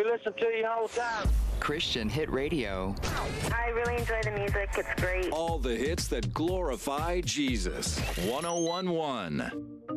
We listen to you all the time. Christian Hit Radio. I really enjoy the music. It's great. All the hits that glorify Jesus. 1011.